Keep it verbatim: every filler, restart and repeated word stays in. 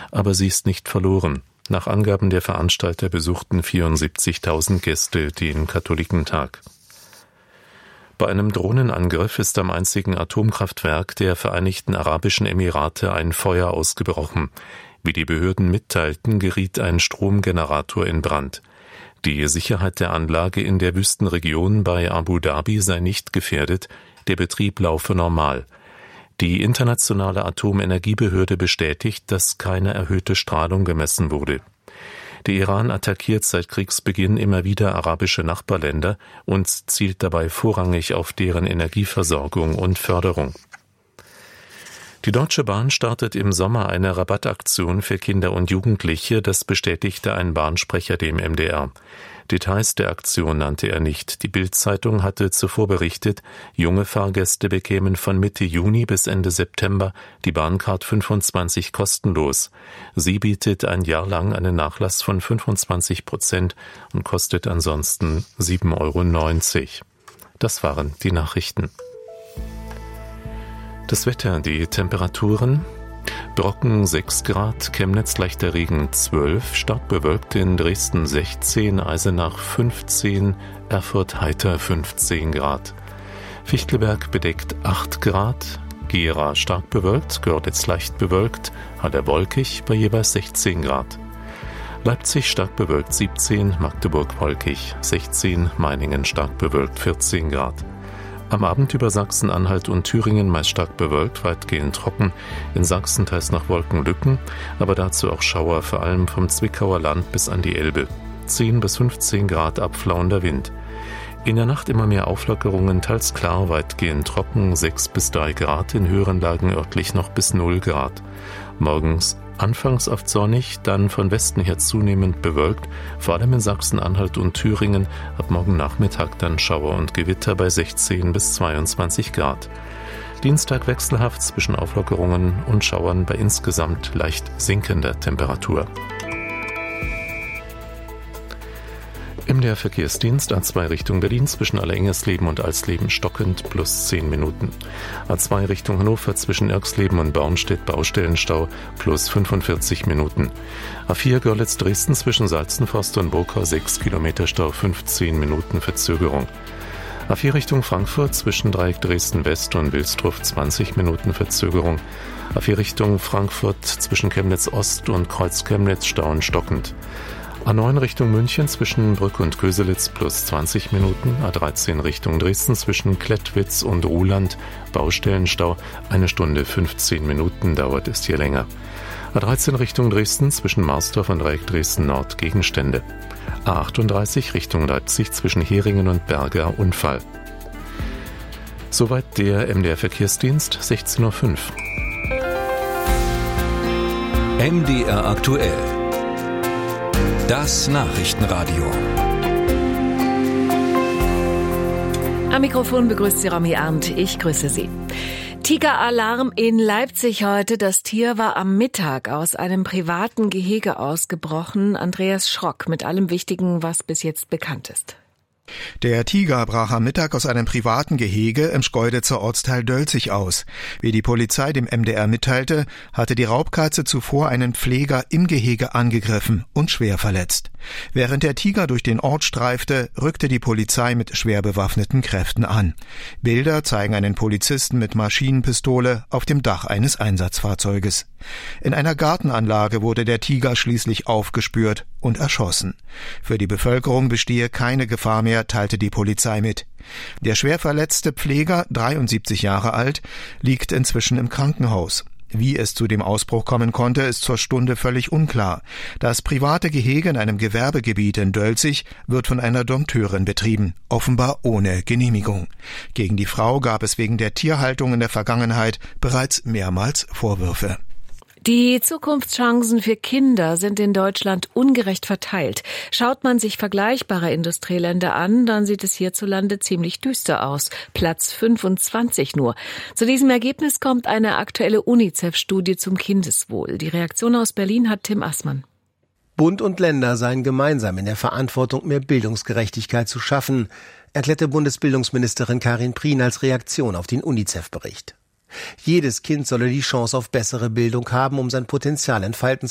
aber sie ist nicht verloren. Nach Angaben der Veranstalter besuchten vierundsiebzigtausend Gäste den Katholikentag. Bei einem Drohnenangriff ist am einzigen Atomkraftwerk der Vereinigten Arabischen Emirate ein Feuer ausgebrochen. Wie die Behörden mitteilten, geriet ein Stromgenerator in Brand. Die Sicherheit der Anlage in der Wüstenregion bei Abu Dhabi sei nicht gefährdet, der Betrieb laufe normal. Die internationale Atomenergiebehörde bestätigt, dass keine erhöhte Strahlung gemessen wurde. Der Iran attackiert seit Kriegsbeginn immer wieder arabische Nachbarländer und zielt dabei vorrangig auf deren Energieversorgung und Förderung. Die Deutsche Bahn startet im Sommer eine Rabattaktion für Kinder und Jugendliche, das bestätigte ein Bahnsprecher dem M D R. Details der Aktion nannte er nicht. Die Bild-Zeitung hatte zuvor berichtet, junge Fahrgäste bekämen von Mitte Juni bis Ende September die Bahncard fünfundzwanzig kostenlos. Sie bietet ein Jahr lang einen Nachlass von fünfundzwanzig Prozent und kostet ansonsten sieben Euro neunzig. Das waren die Nachrichten. Das Wetter, die Temperaturen: Brocken sechs Grad, Chemnitz leichter Regen zwölf, stark bewölkt in Dresden sechzehn, Eisenach fünfzehn, Erfurt heiter fünfzehn Grad. Fichtelberg bedeckt acht Grad, Gera stark bewölkt, Görlitz leicht bewölkt, Halle wolkig bei jeweils sechzehn Grad. Leipzig stark bewölkt siebzehn, Magdeburg wolkig sechzehn, Meiningen stark bewölkt vierzehn Grad. Am Abend über Sachsen-Anhalt und Thüringen meist stark bewölkt, weitgehend trocken, in Sachsen teils nach Wolkenlücken, aber dazu auch Schauer, vor allem vom Zwickauer Land bis an die Elbe. zehn bis fünfzehn Grad abflauender Wind. In der Nacht immer mehr Auflockerungen, teils klar, weitgehend trocken, sechs bis drei Grad, in höheren Lagen örtlich noch bis null Grad. Morgens anfangs oft sonnig, dann von Westen her zunehmend bewölkt, vor allem in Sachsen-Anhalt und Thüringen, ab morgen Nachmittag dann Schauer und Gewitter bei sechzehn bis zweiundzwanzig Grad. Dienstag wechselhaft zwischen Auflockerungen und Schauern bei insgesamt leicht sinkender Temperatur. M D R Verkehrsdienst A zwei Richtung Berlin zwischen Allerengersleben und Alsleben stockend plus zehn Minuten. A zwei Richtung Hannover zwischen Irxleben und Bornstedt Baustellenstau plus fünfundvierzig Minuten. A vier Görlitz Dresden zwischen Salzenforst und Burkau sechs Kilometer Stau, fünfzehn Minuten Verzögerung. A vier Richtung Frankfurt zwischen Dreieck Dresden West und Wilsdruff zwanzig Minuten Verzögerung. A vier Richtung Frankfurt zwischen Chemnitz Ost und Kreuz Chemnitz Stau und stockend. A neun Richtung München zwischen Brück und Köselitz plus zwanzig Minuten, A dreizehn Richtung Dresden zwischen Klettwitz und Ruhland, Baustellenstau, eine Stunde fünfzehn Minuten dauert es hier länger. A dreizehn Richtung Dresden zwischen Marsdorf und Dreieck Dresden Nord, Gegenstände. A achtunddreißig Richtung Leipzig zwischen Heringen und Berger, Unfall. Soweit der M D R Verkehrsdienst, sechzehn Uhr fünf. M D R aktuell. Das Nachrichtenradio. Am Mikrofon begrüßt Sie Romy Arndt. Ich grüße Sie. Tigeralarm in Leipzig heute. Das Tier war am Mittag aus einem privaten Gehege ausgebrochen. Andreas Schrock mit allem Wichtigen, was bis jetzt bekannt ist. Der Tiger brach am Mittag aus einem privaten Gehege im Schkeuditzer Ortsteil Dölzig aus. Wie die Polizei dem M D R mitteilte, hatte die Raubkatze zuvor einen Pfleger im Gehege angegriffen und schwer verletzt. Während der Tiger durch den Ort streifte, rückte die Polizei mit schwer bewaffneten Kräften an. Bilder zeigen einen Polizisten mit Maschinenpistole auf dem Dach eines Einsatzfahrzeuges. In einer Gartenanlage wurde der Tiger schließlich aufgespürt und erschossen. Für die Bevölkerung bestehe keine Gefahr mehr, teilte die Polizei mit. Der schwer verletzte Pfleger, dreiundsiebzig Jahre alt, liegt inzwischen im Krankenhaus. Wie es zu dem Ausbruch kommen konnte, ist zur Stunde völlig unklar. Das private Gehege in einem Gewerbegebiet in Dölzig wird von einer Dompteurin betrieben, offenbar ohne Genehmigung. Gegen die Frau gab es wegen der Tierhaltung in der Vergangenheit bereits mehrmals Vorwürfe. Die Zukunftschancen für Kinder sind in Deutschland ungerecht verteilt. Schaut man sich vergleichbare Industrieländer an, dann sieht es hierzulande ziemlich düster aus. Platz fünfundzwanzig nur. Zu diesem Ergebnis kommt eine aktuelle UNICEF-Studie zum Kindeswohl. Die Reaktion aus Berlin hat Tim Assmann. Bund und Länder seien gemeinsam in der Verantwortung, mehr Bildungsgerechtigkeit zu schaffen, erklärte Bundesbildungsministerin Karin Prien als Reaktion auf den UNICEF-Bericht. Jedes Kind solle die Chance auf bessere Bildung haben, um sein Potenzial entfalten